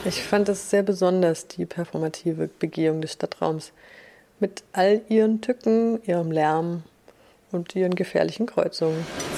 Ich fand es sehr besonders, die performative Begehung des Stadtraums. Mit all ihren Tücken, ihrem Lärm und ihren gefährlichen Kreuzungen.